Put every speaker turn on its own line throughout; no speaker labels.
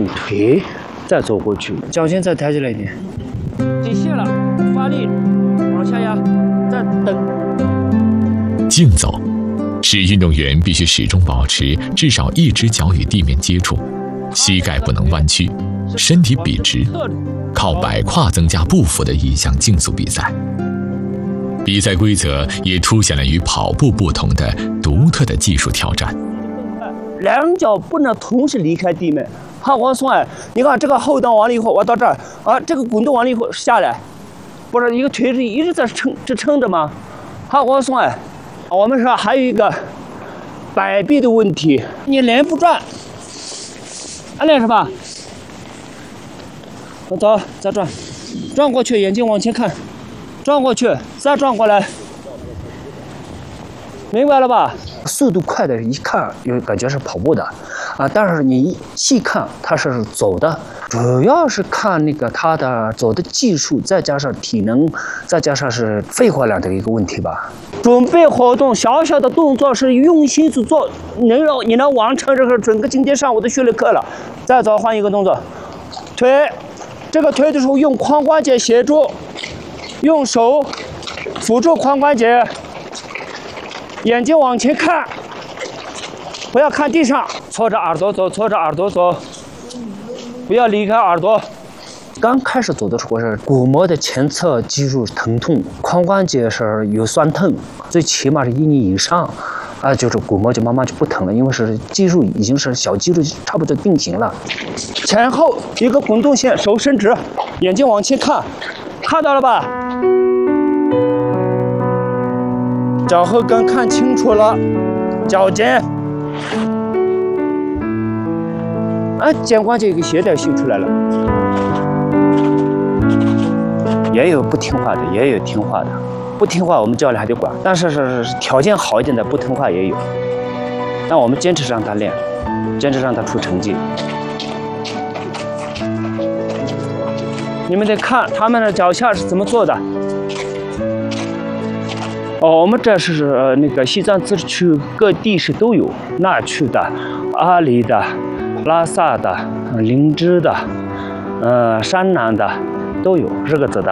腿，再走过去，脚尖再抬起来一点。极限了，发力，往下压，再蹬。
竞走是运动员必须始终保持至少一只脚与地面接触，膝盖不能弯曲，身体笔直，靠摆胯增加步幅的一项竞速比赛。比赛规则也凸显了与跑步不同的独特的技术挑战。
两脚不能同时离开地面。好，往松哎，你看这个后蹬完了以后，我到这儿啊，这个滚动完了以后下来，不是一个腿是一直在支撑着吗？好，往松哎，我们说还有一个摆臂的问题，你连不转，练是吧？走，再转，转过去，眼睛往前看，转过去，再转过来，明白了吧？速度快的一看有感觉是跑步的啊，但是你细看它是走的，主要是看那个它的走的技术，再加上体能，再加上是肺活量的一个问题吧。准备活动小小的动作是用心去做，你能完成这个整个今天上午的训练课了。再走换一个动作，腿，这个腿的时候用髋关节协助，用手辅助髋关节。眼睛往前看，不要看地上，搓着耳朵走，搓着耳朵走，不要离开耳朵。刚开始走的时候是骨膜的前侧肌肉疼痛，髋关节是有酸痛，最起码是1年以上，就是骨膜就慢慢就不疼了，因为是肌肉已经是小肌肉差不多定型了。前后一个滚动线，手伸直，眼睛往前看，看到了吧？脚后跟看清楚了，脚尖，肩关节有个协调性出来了。也有不听话的，也有听话的。不听话我们教练还得管，但是条件好一点的不听话也有。那我们坚持让他练，坚持让他出成绩。你们得看他们的脚下是怎么做的。我们这是那个西藏自治区各地是都有，那曲的、阿里的、拉萨的、林芝的、山南的都有，日喀则的。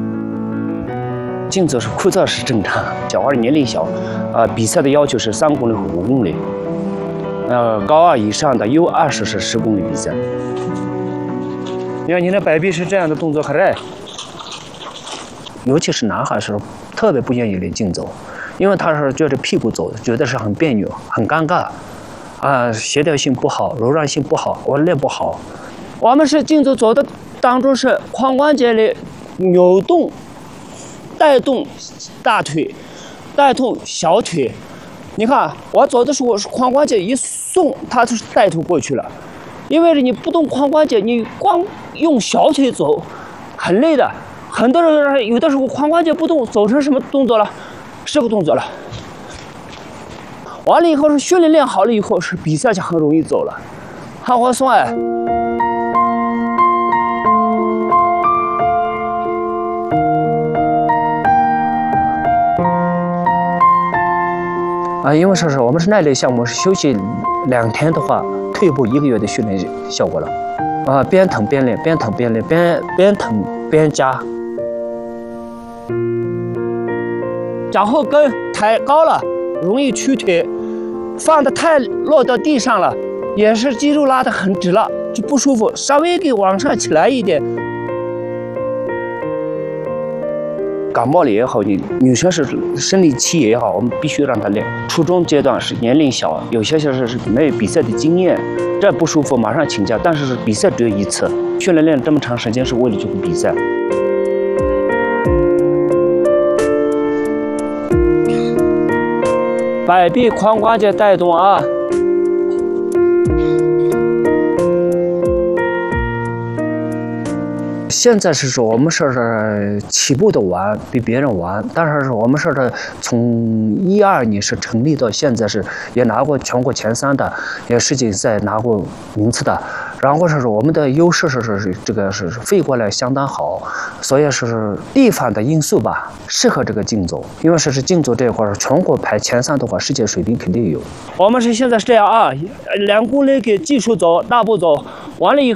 竞走是枯燥是正常，小孩年龄小，比赛的要求是3公里和5公里，高2以上的 U20是10公里比赛。你看你的摆臂是这样的动作，很累。尤其是男孩是特别不愿意练竞走，因为他是觉得屁股走，觉得是很别扭、很尴尬，协调性不好，柔软性不好，我练不好。我们是竞走走的当中是髋关节里扭动，带动大腿，带动小腿。你看我走的时候是髋关节一送，它就是带头过去了。因为你不动髋关节，你光用小腿走，很累的。很多人有的时候髋关节不动，走成什么动作了？这个动作了。完了以后是训练好了以后，是比赛就很容易走了。好，我松哎。因为是我们是耐力项目，是休息2天的话，退步1个月的训练效果了。边疼边练，边疼边练，边疼边加。脚后跟抬高了，容易屈腿；放得太落到地上了，也是肌肉拉得很直了，就不舒服。稍微给往上起来一点。感冒了也好，你女生是生理期也好，我们必须让她练。初中阶段是年龄小，有些是没有比赛的经验，这不舒服马上请假。但是比赛只有1次，训练这么长时间是为了这个比赛。摆臂髋关节带动啊！现在是说我们是起步的晚，比别人晚，但是我们是从12年是成立到现在是也拿过全国前3的，也世锦赛拿过名次的。然后是我们的优势是这个是肺活量相当好，所以是地方的因素吧，适合这个竞走。因为是竞走这一块全国排前3的话，世界水平肯定有。我们是现在是这样啊，2公里给技术走，大步走，完了以后。